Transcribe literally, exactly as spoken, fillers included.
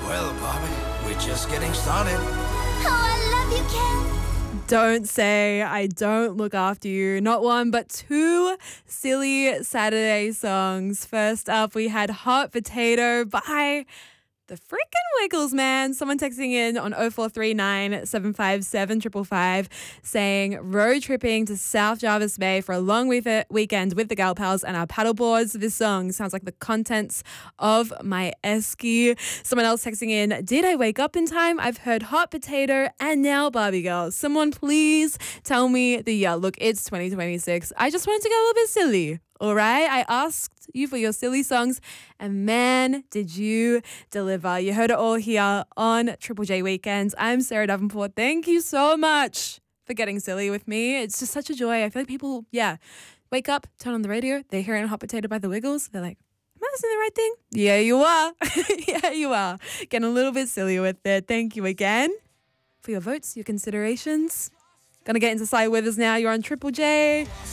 Well, Bobby, we're just getting started. Oh, I love you, Ken. Don't say I don't look after you. Not one, but two silly Saturday songs. First up, we had Hot Potato by the freaking Wiggles, man. Someone texting in on oh four three nine, seven five seven, five five five saying road tripping to South Jarvis Bay for a long week- weekend with the gal pals and our paddle boards. This song sounds like the contents of my esky. Someone else texting in, did I wake up in time? I've heard Hot Potato and now Barbie Girl. Someone please tell me the year. Look, it's twenty twenty-six. I just wanted to get a little bit silly. All right, I asked you for your silly songs, and man, did you deliver. You heard it all here on Triple J Weekends. I'm Sarah Davenport. Thank you so much for getting silly with me. It's just such a joy. I feel like people, yeah, wake up, turn on the radio, they're hearing Hot Potato by the Wiggles. They're like, am I listening to the right thing? Yeah, you are. Yeah, you are. Getting a little bit silly with it. Thank you again for your votes, your considerations. Gonna get into Sly Withers now. You're on Triple J.